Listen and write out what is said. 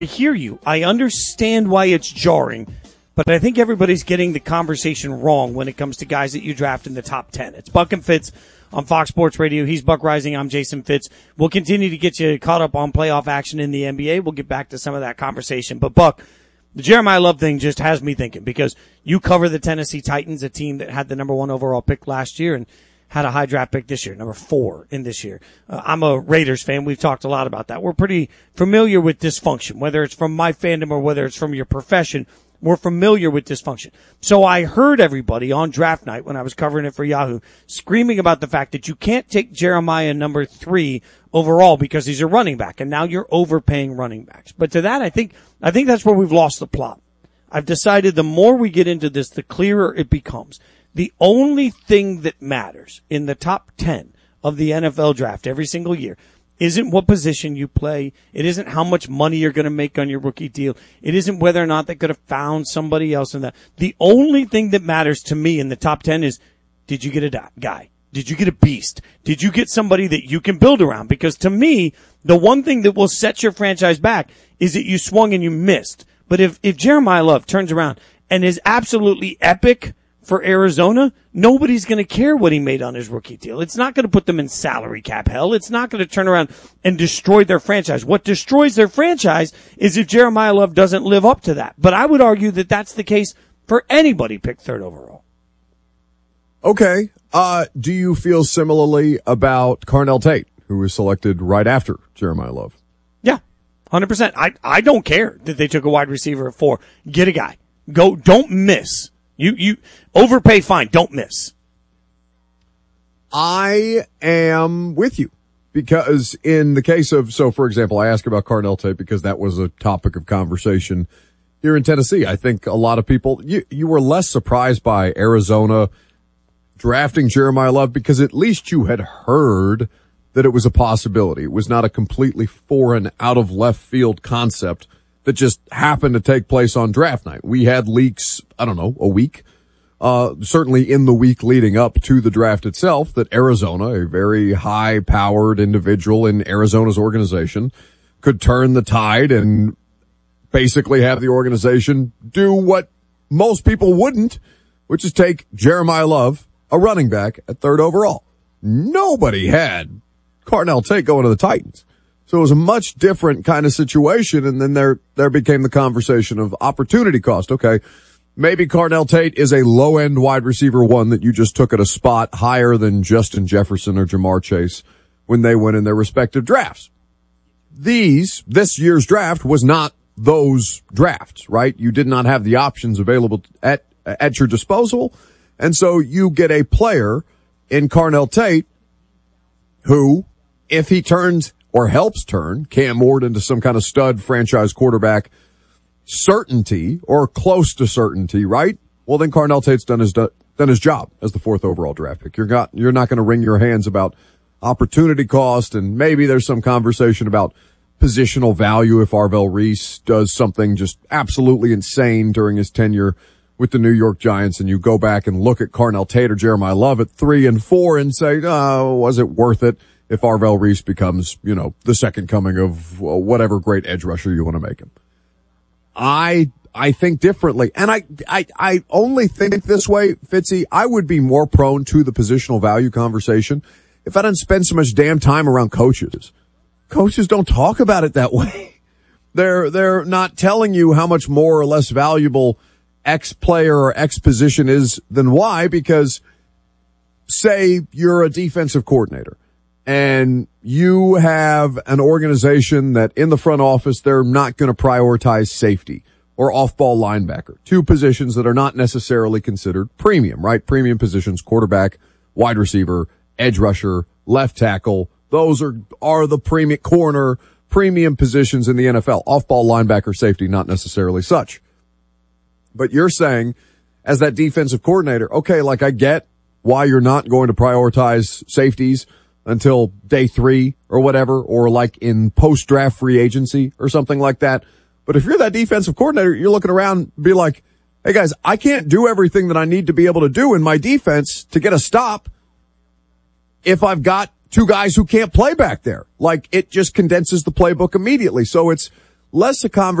hear you. I understand why it's jarring, but I think everybody's getting the conversation wrong when it comes to guys that you draft in the top 10. It's Buck and Fitz on Fox Sports Radio. He's Buck Rising. I'm Jason Fitz. We'll continue to get you caught up on playoff action in the NBA. We'll get back to some of that conversation. But, Buck, the Jeremiah Love thing just has me thinking because you cover the Tennessee Titans, a team that had the number 1 overall pick last year and had a high draft pick this year, number 4 in this year. I'm a Raiders fan. We've talked a lot about that. We're pretty familiar with dysfunction, whether it's from my fandom or whether it's from your profession. We're familiar with dysfunction. So I heard everybody on draft night when I was covering it for Yahoo screaming about the fact that you can't take Jeremiah number 3 overall because he's a running back, and now you're overpaying running backs. But to that, I think that's where we've lost the plot. I've decided the more we get into this, the clearer it becomes. The only thing that matters in the top 10 of the NFL draft every single year isn't what position you play. It isn't how much money you're going to make on your rookie deal. It isn't whether or not they could have found somebody else in that. The only thing that matters to me in the top 10 is, did you get a guy? Did you get a beast? Did you get somebody that you can build around? Because to me, the one thing that will set your franchise back is that you swung and you missed. But if Jeremiah Love turns around and is absolutely epic for Arizona, nobody's going to care what he made on his rookie deal. It's not going to put them in salary cap hell. It's not going to turn around and destroy their franchise. What destroys their franchise is if Jeremiah Love doesn't live up to that. But I would argue that that's the case for anybody picked 3rd overall. Okay. Do you feel similarly about Carnell Tate, who was selected right after Jeremiah Love? Yeah, 100%. I don't care that they took a wide receiver at 4. Get a guy. Go. Don't miss. You overpay, fine. Don't miss. I am with you because in the case of, so for example, I asked about Carnell Tate because that was a topic of conversation here in Tennessee. I think a lot of people, you were less surprised by Arizona drafting Jeremiah Love because at least you had heard that it was a possibility. It was not a completely foreign, out of left field concept that just happened to take place on draft night. We had leaks, I don't know, a week, certainly in the week leading up to the draft itself, that Arizona, a very high-powered individual in Arizona's organization, could turn the tide and basically have the organization do what most people wouldn't, which is take Jeremiah Love, a running back, at 3rd overall. Nobody had Carnell Tate going to the Titans. So it was a much different kind of situation, and then there became the conversation of opportunity cost. Okay, maybe Carnell Tate is a low-end wide receiver 1 that you just took at a spot higher than Justin Jefferson or Jamar Chase when they went in their respective drafts. This year's draft was not those drafts, right? You did not have the options available at your disposal, and so you get a player in Carnell Tate who, if he turns or helps turn Cam Ward into some kind of stud franchise quarterback certainty or close to certainty, right? Well, then Carnell Tate's done his job as the 4th overall draft pick. You're not going to wring your hands about opportunity cost, and maybe there's some conversation about positional value if Arvell Reese does something just absolutely insane during his tenure with the New York Giants, and you go back and look at Carnell Tate or Jeremiah Love at 3 and 4 and say, oh, was it worth it? If Arvell Reese becomes, the second coming of whatever great edge rusher you want to make him. I think differently. And I only think this way, Fitzy. I would be more prone to the positional value conversation if I didn't spend so much damn time around coaches. Coaches don't talk about it that way. They're not telling you how much more or less valuable X player or X position is than Y because, say, you're a defensive coordinator. And you have an organization that in the front office, they're not going to prioritize safety or off-ball linebacker, 2 positions that are not necessarily considered premium, right? Premium positions, quarterback, wide receiver, edge rusher, left tackle. Those are the premium corner, premium positions in the NFL. Off-ball linebacker, safety, not necessarily such. But you're saying, as that defensive coordinator, okay, like I get why you're not going to prioritize safeties until day 3 or whatever, or like in post-draft free agency or something like that. But if you're that defensive coordinator, you're looking around and be like, hey guys, I can't do everything that I need to be able to do in my defense to get a stop if I've got 2 guys who can't play back there. Like, it just condenses the playbook immediately. So it's less a conversation